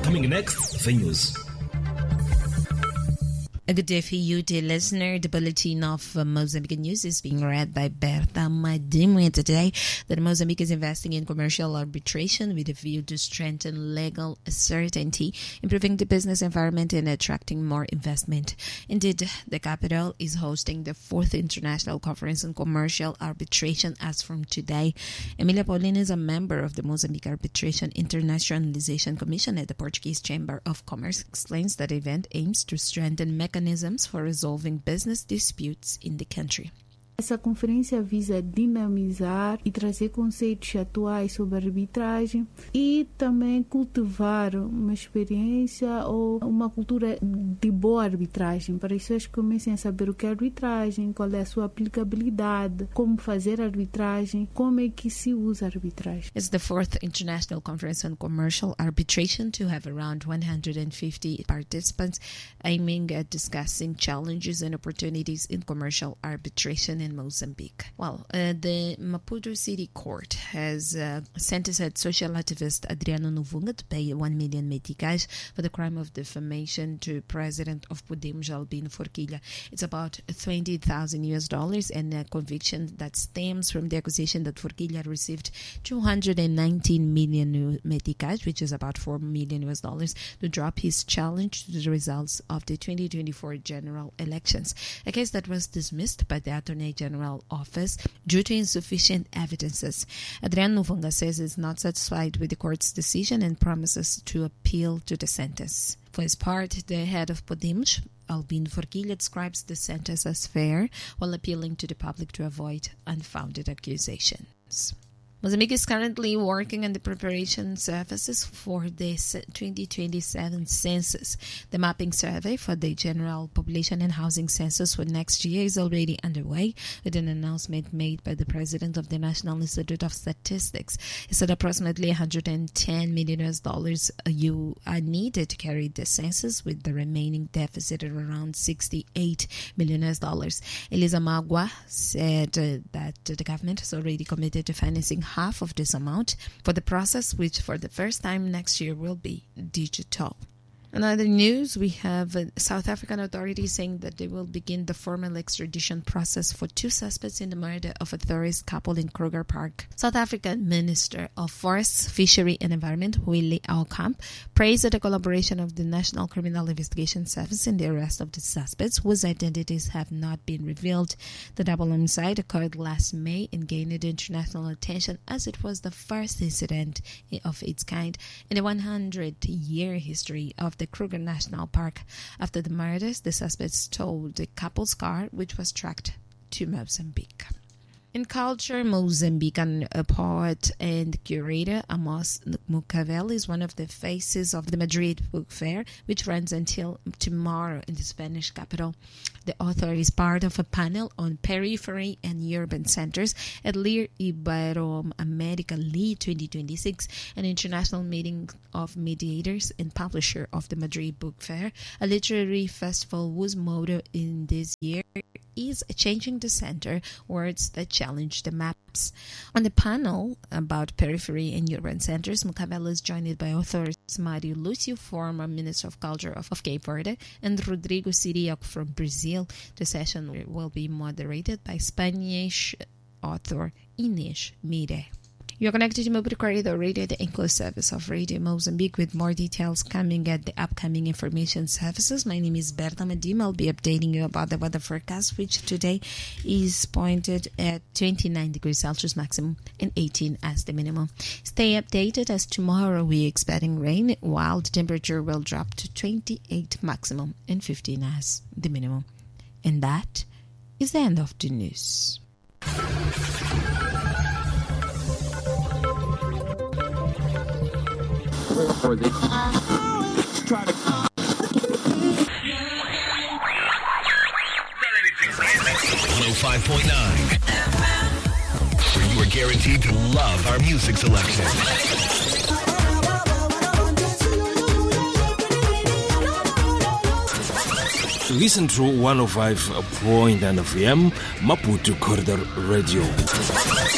Coming next, the news. A good day for you, dear listener. The bulletin of Mozambique News is being read by Berta Madimwe today. That Mozambique is investing in commercial arbitration with a view to strengthen legal certainty, improving the business environment and attracting more investment. Indeed, the capital is hosting the 4th International Conference on Commercial Arbitration as from today. Emilia Paulina is a member of the Mozambique Arbitration Internationalization Commission at the Portuguese Chamber of Commerce. Explains that the event aims to strengthen mechanisms for resolving business disputes in the country. Essa conferência visa dinamizar e trazer conceitos atuais sobre arbitragem e também cultivar uma experiência ou uma cultura de boa arbitragem, para isso eles comecem a saber o que é arbitragem, qual é a sua aplicabilidade, como fazer arbitragem, como é que se usa arbitragem. It's the 4th International Conference on Commercial Arbitration to have around 150 participants aiming at discussing challenges and opportunities in commercial arbitration in Mozambique. Well, the Maputo City Court has sentenced social activist Adriano Novunga to pay 1 million meticais for the crime of defamation to President of Podemos Albino Forquilha. It's about $20,000 and a conviction that stems from the accusation that Forquilha received 219 million meticais, which is about $4 million, to drop his challenge to the results of the 2024 general elections, a case that was dismissed by the Attorney General Office due to insufficient evidences. Adriano Novunga says he's not satisfied with the court's decision and promises to appeal to the sentence. For his part, the head of Podemos, Albino Forquilha, describes the sentence as fair while appealing to the public to avoid unfounded accusations. Mozambique is currently working on the preparation services for the 2027 census. The mapping survey for the general population and housing census for next year is already underway, with an announcement made by the president of the National Institute of Statistics. He said approximately $110 million are needed to carry the census, with the remaining deficit at around $68 million. Elisa Magua said that the government has already committed to financing half of this amount for the process, which for the first time next year will be digital. In other news, we have South African authorities saying that they will begin the formal extradition process for 2 suspects in the murder of a tourist couple in Kruger Park. South African Minister of Forests, Fishery and Environment, Willie Alkamp, praised the collaboration of the National Criminal Investigation Service in the arrest of the suspects, whose identities have not been revealed. The double homicide occurred last May and gained international attention as it was the first incident of its kind in the 100-year history of the Kruger National Park. After the murders, the suspects stole the couple's car, which was tracked to Mozambique. In culture, Mozambican poet and curator Amos Mukavel is one of the faces of the Madrid Book Fair, which runs until tomorrow in the Spanish capital. The author is part of a panel on periphery and urban centers at Lir Ibero-America Lee 2026, an international meeting of mediators and publisher of the Madrid Book Fair, a literary festival whose motto in this year is changing the center, words that challenge the maps. On the panel about periphery and urban centers, Mukavel is joined by authors Mário Lúcio, former Minister of Culture of Cape Verde, and Rodrigo Siriaco from Brazil. The session will be moderated by Spanish author Inês Mire. You're connected to Maputo Corridor Radio, the English service of Radio Mozambique, with more details coming at the upcoming information services. My name is Berta Madimwe. I'll be updating you about the weather forecast, which today is pointed at 29 degrees Celsius maximum and 18 as the minimum. Stay updated, as tomorrow we're expecting rain, while the temperature will drop to 28 maximum and 15 as the minimum. And that is the end of the news. For the try to 105.9, where you are guaranteed to love our music selection. Listen to 105.9 FM Maputo Corridor Radio.